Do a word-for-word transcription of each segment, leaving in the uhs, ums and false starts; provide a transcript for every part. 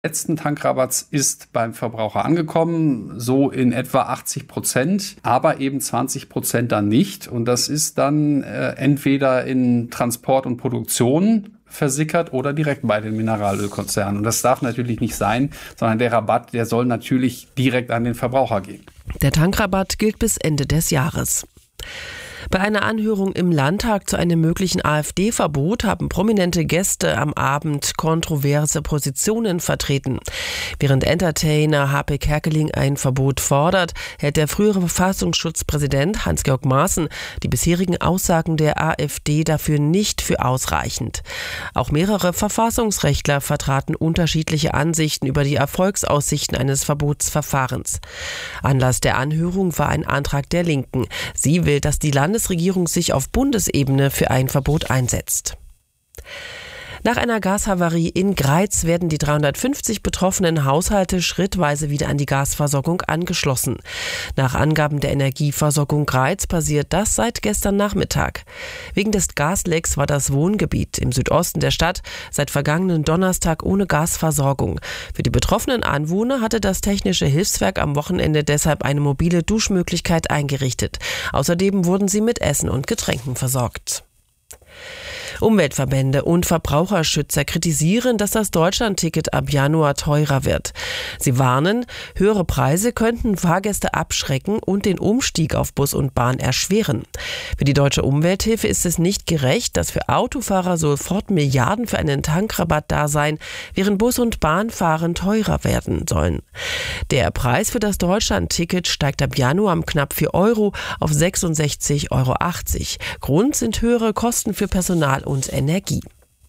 Letzten Tankrabatts ist beim Verbraucher angekommen, so in etwa achtzig Prozent, aber eben zwanzig Prozent dann nicht. Und das ist dann äh, entweder in Transport und Produktion versickert oder direkt bei den Mineralölkonzernen. Und das darf natürlich nicht sein, sondern der Rabatt, der soll natürlich direkt an den Verbraucher gehen. Der Tankrabatt gilt bis Ende des Jahres. Bei einer Anhörung im Landtag zu einem möglichen AfD-Verbot haben prominente Gäste am Abend kontroverse Positionen vertreten. Während Entertainer Harpe Kerkeling ein Verbot fordert, hält der frühere Verfassungsschutzpräsident Hans-Georg Maaßen die bisherigen Aussagen der AfD dafür nicht für ausreichend. Auch mehrere Verfassungsrechtler vertraten unterschiedliche Ansichten über die Erfolgsaussichten eines Verbotsverfahrens. Anlass der Anhörung war ein Antrag der Linken. Sie will, dass die Landes Landesregierung sich auf Bundesebene für ein Verbot einsetzt. Nach einer Gashavarie in Greiz werden die dreihundertfünfzig betroffenen Haushalte schrittweise wieder an die Gasversorgung angeschlossen. Nach Angaben der Energieversorgung Greiz passiert das seit gestern Nachmittag. Wegen des Gaslecks war das Wohngebiet im Südosten der Stadt seit vergangenen Donnerstag ohne Gasversorgung. Für die betroffenen Anwohner hatte das Technische Hilfswerk am Wochenende deshalb eine mobile Duschmöglichkeit eingerichtet. Außerdem wurden sie mit Essen und Getränken versorgt. Umweltverbände und Verbraucherschützer kritisieren, dass das Deutschlandticket ab Januar teurer wird. Sie warnen, höhere Preise könnten Fahrgäste abschrecken und den Umstieg auf Bus und Bahn erschweren. Für die Deutsche Umwelthilfe ist es nicht gerecht, dass für Autofahrer sofort Milliarden für einen Tankrabatt da seien, während Bus- und Bahnfahren teurer werden sollen. Der Preis für das Deutschlandticket steigt ab Januar um knapp vier Euro auf sechsundsechzig Euro achtzig. Grund sind höhere Kosten für Personal und Energie.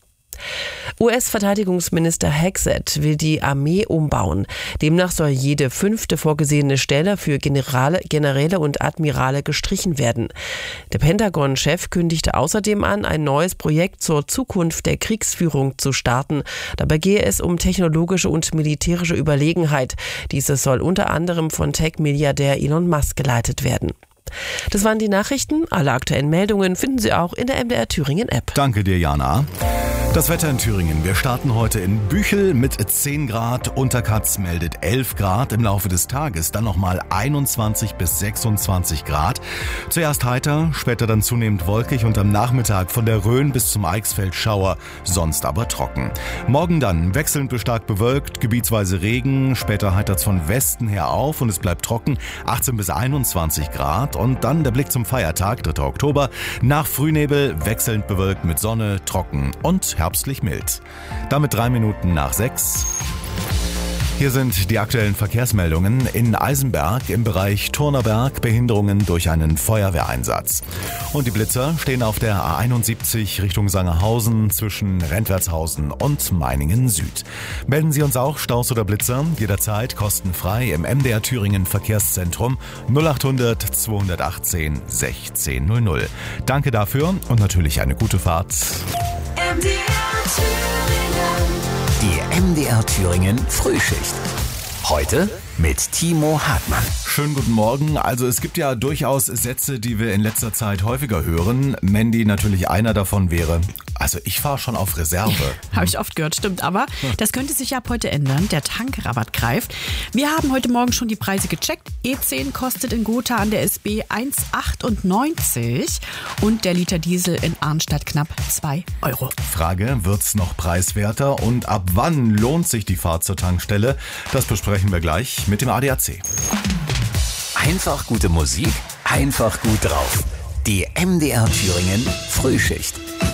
U S-Verteidigungsminister Hegseth will die Armee umbauen. Demnach soll jede fünfte vorgesehene Stelle für Generale, Generäle und Admirale gestrichen werden. Der Pentagon-Chef kündigte außerdem an, ein neues Projekt zur Zukunft der Kriegsführung zu starten. Dabei gehe es um technologische und militärische Überlegenheit. Dieses soll unter anderem von Tech-Milliardär Elon Musk geleitet werden. Das waren die Nachrichten. Alle aktuellen Meldungen finden Sie auch in der M D R Thüringen App. Danke dir, Jana. Das Wetter in Thüringen. Wir starten heute in Büchel mit zehn Grad. Unterkatz meldet elf Grad. Im Laufe des Tages dann nochmal einundzwanzig bis sechsundzwanzig Grad. Zuerst heiter, später dann zunehmend wolkig und am Nachmittag von der Rhön bis zum Eichsfeld Schauer, sonst aber trocken. Morgen dann wechselnd bis stark bewölkt, gebietsweise Regen. Später heitert's von Westen her auf und es bleibt trocken. achtzehn bis einundzwanzig Grad. Und dann der Blick zum Feiertag, dritter Oktober. Nach Frühnebel wechselnd bewölkt mit Sonne, trocken und herbstlich mild. Damit drei Minuten nach sechs. Hier sind die aktuellen Verkehrsmeldungen. In Eisenberg im Bereich Turnerberg Behinderungen durch einen Feuerwehreinsatz. Und die Blitzer stehen auf der A einundsiebzig Richtung Sangerhausen zwischen Rentwertshausen und Meiningen Süd. Melden Sie uns auch Staus oder Blitzer jederzeit kostenfrei im M D R Thüringen Verkehrszentrum null achthundert zweihundertachtzehn sechzehn null null. Danke dafür und natürlich eine gute Fahrt. M D R Thüringen. Die M D R Thüringen Frühschicht. Heute mit Timo Hartmann. Schönen guten Morgen. Also es gibt ja durchaus Sätze, die wir in letzter Zeit häufiger hören. Mandy natürlich einer davon wäre, also ich fahre schon auf Reserve. Habe ich oft gehört, stimmt. Aber das könnte sich ab heute ändern. Der Tankrabatt greift. Wir haben heute Morgen schon die Preise gecheckt. E zehn kostet in Gotha an der S B eins Komma achtundneunzig und der Liter Diesel in Arnstadt knapp zwei Euro. Frage, wird's noch preiswerter und ab wann lohnt sich die Fahrt zur Tankstelle? Das besprechen wir gleich mit dem A D A C. Einfach gute Musik, einfach gut drauf. Die M D R Thüringen Frühschicht.